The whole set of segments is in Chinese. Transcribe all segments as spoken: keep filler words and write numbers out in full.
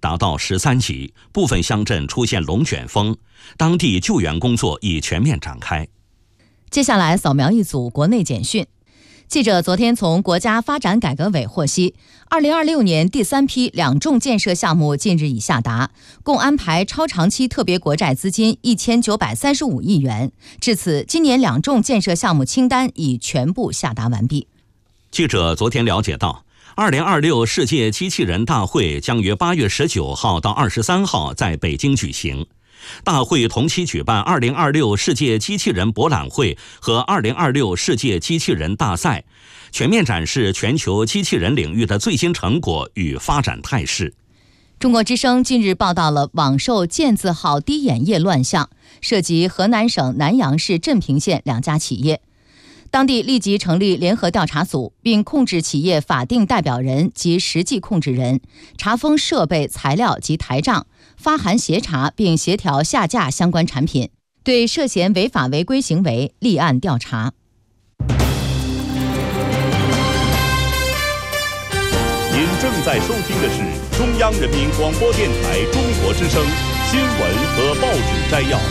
达到十三级，部分乡镇出现龙卷风，当地救援工作已全面展开。 接下来扫描一组国内简讯。记者昨天从国家发展改革委获悉，二零二六年第三批两重建设项目近日已下达，共安排超长期特别国债资金一千九百三十五亿元。至此，今年两重建设项目清单已全部下达完毕。 记者昨天了解到，二零二六世界机器人大会将于八月十九号到二十三号在北京举行。大会同期举办二零二六世界机器人博览会和二零二六世界机器人大赛，全面展示全球机器人领域的最新成果与发展态势。 中国之声近日报道了网售健字号滴眼液乱象，涉及河南省南阳市镇平县两家企业。当地立即成立联合调查组，并控制企业法定代表人及实际控制人，查封设备、材料及台账，发函协查并协调下架相关产品，对涉嫌违法违规行为立案调查。 您正在收听的是中央人民广播电台中国之声新闻和报纸摘要。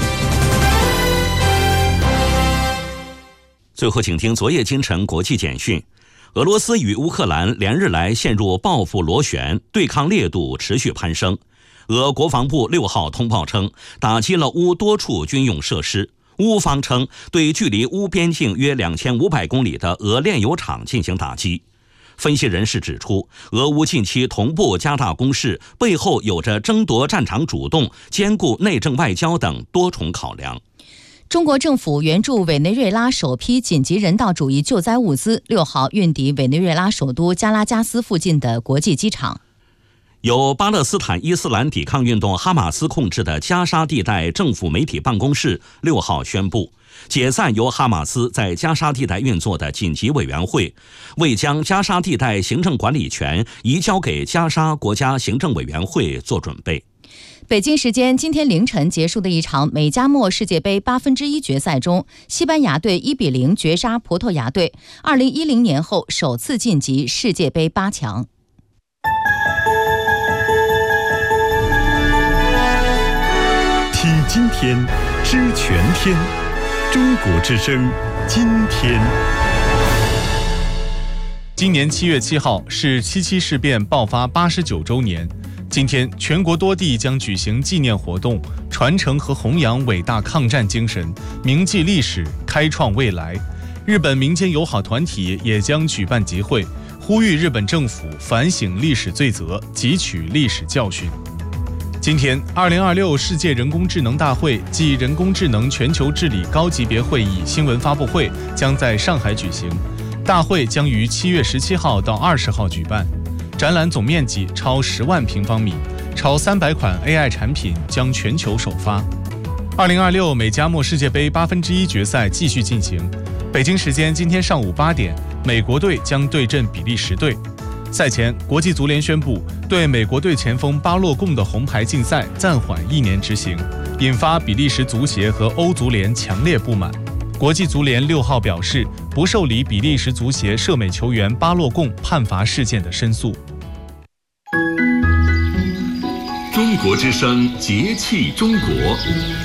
最后请听昨夜今晨国际简讯。俄罗斯与乌克兰连日来陷入报复螺旋，对抗烈度持续攀升。俄国防部六号通报称，打击了乌多处军用设施。乌方称对距离乌边境约两千五百公里的俄炼油厂进行打击。分析人士指出，俄乌近期同步加大攻势，背后有着争夺战场主动、兼顾内政外交等多重考量。 中国政府援助委内瑞拉首批紧急人道主义救灾物资六号运抵委内瑞拉首都加拉加斯附近的国际机场。 由巴勒斯坦伊斯兰抵抗运动哈马斯控制的加沙地带政府媒体办公室六号宣布，解散由哈马斯在加沙地带运作的紧急委员会，为将加沙地带行政管理权移交给加沙国家行政委员会做准备。 北京时间今天凌晨结束的一场美加墨世界杯八分之一决赛中，西班牙队一比零绝杀葡萄牙队，二零一零年后首次晋级世界杯八强。 听今天，知全天，中国之声，今天。 今年七月七号是七七事变爆发八十九周年。今天，全国多地将举行纪念活动，传承和弘扬伟大抗战精神，铭记历史，开创未来。日本民间友好团体也将举办集会，呼吁日本政府反省历史罪责，汲取历史教训。今天，二零二六世界人工智能大会暨人工智能全球治理高级别会议新闻发布会将在上海举行，大会将于七月十七号到二十号举办。展览总面积超十万平方米，超三百款 A I 产品将全球首发。二零二六美加墨世界杯八分之一决赛继续进行。北京时间今天上午八点，美国队将对阵比利时队。赛前，国际足联宣布对美国队前锋巴洛贡的红牌禁赛暂缓一年执行，引发比利时足协和欧足联强烈不满。国际足联六号表示不受理比利时足协涉美球员巴洛贡判罚事件的申诉。 中国之声节气中国。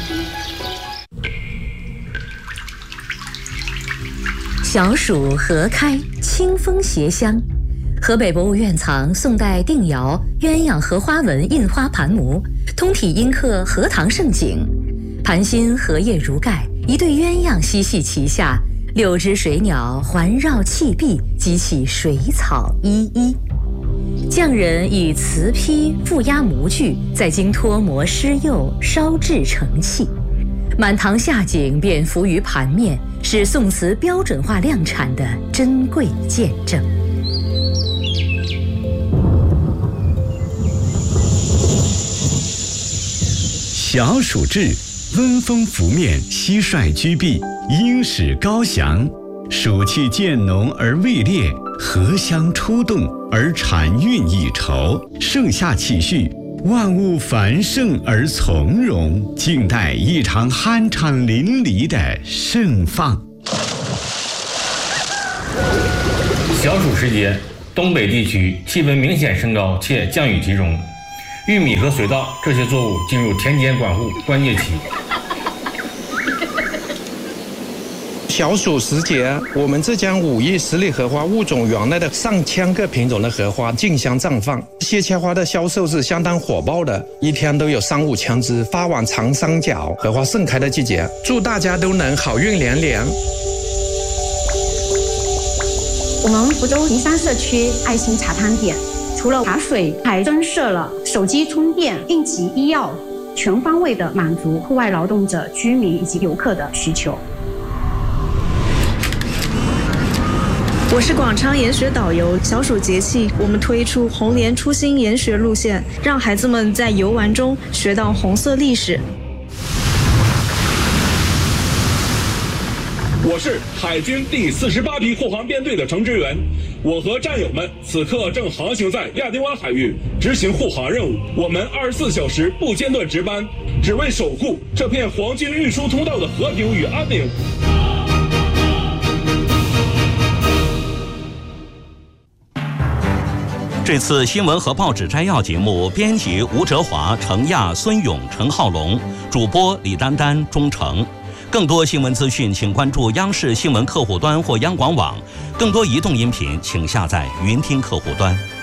小暑荷开，清风携香。河北博物院藏宋代定窑鸳鸯荷花纹印花盘模，通体阴刻荷塘盛景。盘心荷叶如盖，一对鸳鸯嬉戏其下，六只水鸟环绕器壁，激起水草依依。匠人以瓷坯覆压模具，再经脱模施釉，烧制成器。满堂夏景便浮于盘面，是宋瓷标准化量产的珍贵见证。 小暑至，温风拂面，蟋蟀居避，鹰始高翔。暑气渐浓而未烈，荷香出动而禅韵已稠，盛夏气序，万物繁盛而从容，静待一场酣畅淋漓的盛放。 小暑时节，东北地区气温明显升高且降雨集中， 玉米和水稻这些作物进入田间管护关键期。 小暑时节，我们浙江武义十里荷花物种园内的上千个品种的荷花竞相绽放，荠菜花的销售是相当火爆的，一天都有三五千只发往长三角，荷花盛开的季节。祝大家都能好运连连。 我们福州坪山社区爱心茶汤点，除了茶水，还增设了手机充电、应急医药，全方位的满足户外劳动者、居民以及游客的需求。 我是广昌研学导游。小暑节气，我们推出红莲初心研学路线，让孩子们在游玩中学到红色历史。 我是海军第四十八批护航编队的程志远，我和战友们此刻正航行在亚丁湾海域，执行护航任务。我们二十四小时不间断值班，只为守护这片黄金运输通道的和平与安宁。 这次新闻和报纸摘要节目，编辑吴哲华、程亚、孙勇、陈浩龙，主播李丹丹、钟诚。更多新闻资讯，请关注央视新闻客户端或央广网。更多移动音频，请下载云听客户端。